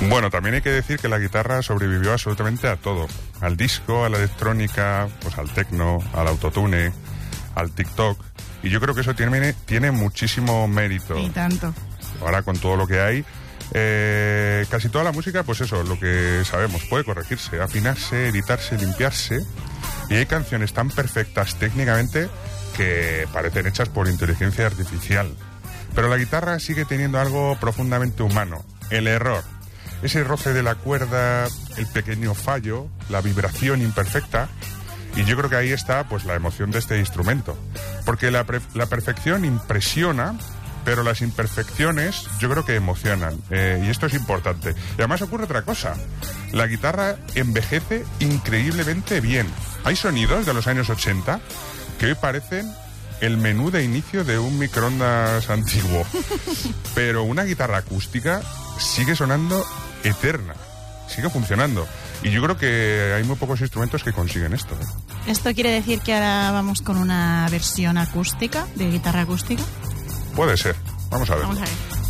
Bueno, también hay que decir que la guitarra sobrevivió absolutamente a todo. Al disco, a la electrónica, pues al techno, al autotune, al TikTok. Y yo creo que eso tiene muchísimo mérito. Y tanto. Ahora con todo lo que hay, casi toda la música, pues eso, lo que sabemos, puede corregirse, afinarse, editarse, limpiarse. Y hay canciones tan perfectas técnicamente que parecen hechas por inteligencia artificial. Pero la guitarra sigue teniendo algo profundamente humano, el error. Ese roce de la cuerda, el pequeño fallo, la vibración imperfecta. Y yo creo que ahí está pues la emoción de este instrumento. Porque la perfección impresiona, pero las imperfecciones yo creo que emocionan. Y esto es importante. Y además ocurre otra cosa. La guitarra envejece increíblemente bien. Hay sonidos de los años 80 que hoy parecen el menú de inicio de un microondas antiguo. Pero una guitarra acústica sigue sonando eterna. Sigue funcionando. Y yo creo que hay muy pocos instrumentos que consiguen esto. ¿Esto quiere decir que ahora vamos con una versión acústica, de guitarra acústica? Puede ser. Vamos a ver. Vamos a ver.